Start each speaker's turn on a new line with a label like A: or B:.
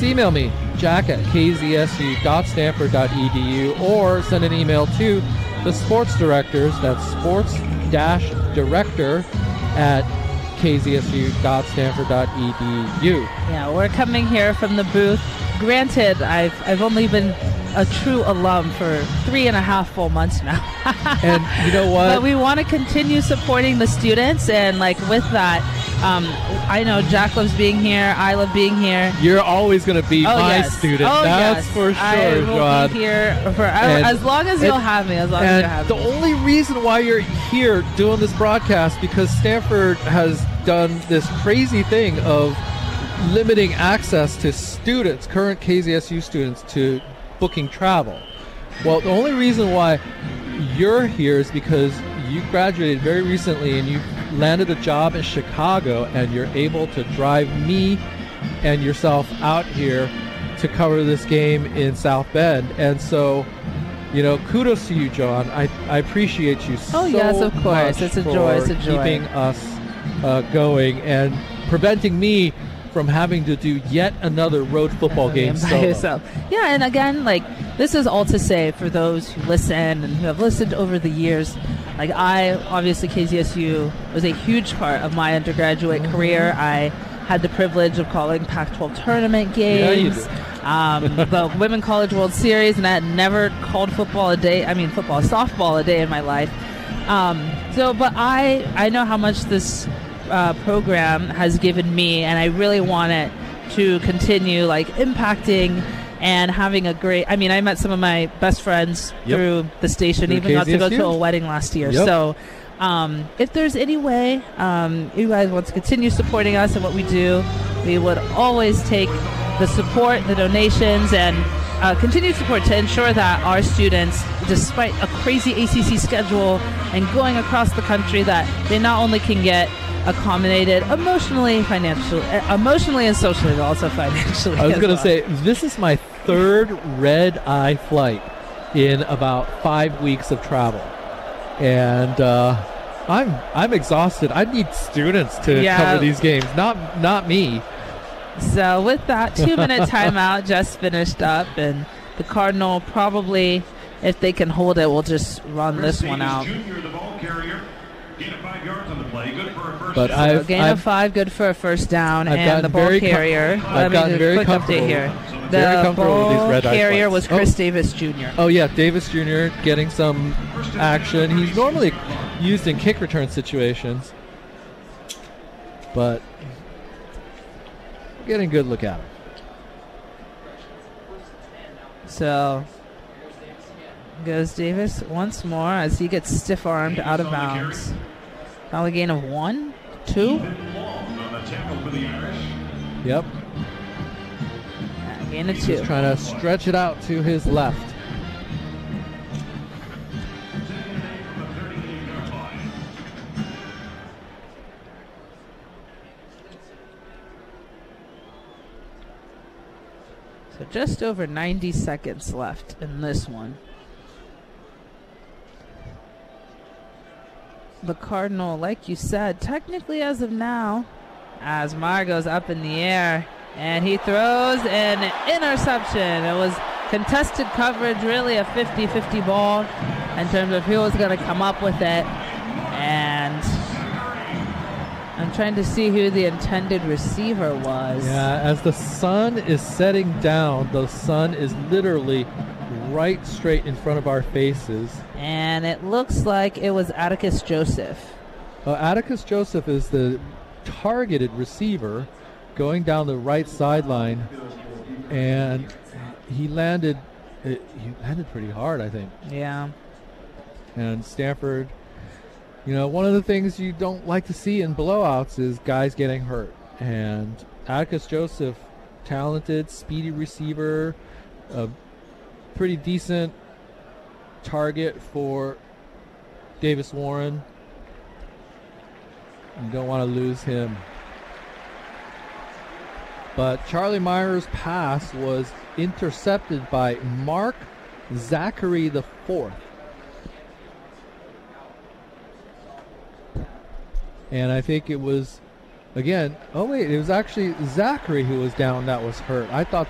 A: sports, email me, jack@kzsu.stanford.edu, or send an email to the sports directors, that's sports-director at kzsu.stanford.edu.
B: Yeah, we're coming here from the booth. Granted, I've only been a true alum for 3.5 full months now.
A: And you know what?
B: But we want to continue supporting the students, and like with that, I know Jack loves being here. I love being here.
A: You're always going to be my student.
B: Oh,
A: That's for sure,
B: I will
A: John.
B: be here for as long as you'll have me. As long as you have me.
A: The only reason why you're here doing this broadcast because Stanford has done this crazy thing of limiting access to students, current KZSU students, to booking travel. Well, the only reason why you're here is because you graduated very recently and you landed a job in Chicago, and you're able to drive me and yourself out here to cover this game in South Bend. And so, you know, kudos to you, John. I appreciate you so much. Oh, yes,
B: of course. It's a joy. It's a joy.
A: Keeping us going and preventing me from having to do yet another road football game solo.
B: Yourself. Yeah, and again, like, this is all to say for those who listen and who have listened over the years. Like, obviously, KZSU was a huge part of my undergraduate career. I had the privilege of calling Pac-12 tournament games, the Women College World Series, and I had never called softball a day in my life. But I know how much this program has given me, and I really want it to continue like impacting and having a great. I mean, I met some of my best friends through the station, even got to go to a wedding last year. So if there's any way you guys want to continue supporting us and what we do, we would always take the support, the donations, and continued support to ensure that our students, despite a crazy ACC schedule and going across the country, that they not only can get accommodated emotionally, and socially, but also financially.
A: I was going to say, this is my third red-eye flight in about 5 weeks of travel, and I'm exhausted. I need students to cover these games, not me.
B: So with that 2-minute timeout just finished up, and the Cardinal probably, if they can hold it, will just run this one out.
A: But
B: gain of 5, good for a first down, and the ball carrier.
A: I've gotten very comfortable.
B: Here.
A: The
B: ball carrier was Chris Davis Jr.
A: Oh yeah, Davis Jr. getting some action. He's normally used in kick return situations, but getting a good look at him.
B: So goes Davis once more as he gets stiff-armed out of bounds. Probably gain of 1, 2.
A: Yep.
B: Gain of 2.
A: Just trying to stretch it out to his left.
B: So just over 90 seconds left in this one. The Cardinal, like you said, technically as of now, as Meyer goes up in the air, and he throws an interception. It was contested coverage, really a 50-50 ball in terms of who was going to come up with it. And I'm trying to see who the intended receiver was.
A: Yeah, as the sun is setting down, the sun is literally right straight in front of our faces.
B: And it looks like it was Atticus Joseph.
A: Atticus Joseph is the targeted receiver going down the right sideline, and he landed pretty hard, I think.
B: Yeah.
A: And Stanford, you know, one of the things you don't like to see in blowouts is guys getting hurt. And Atticus Joseph, talented, speedy receiver, a pretty decent target for Davis Warren. You don't want to lose him. But Charlie Meyer's pass was intercepted by Mark Zachary IV. And I think it was, again, it was actually Zachary who was down that was hurt. I thought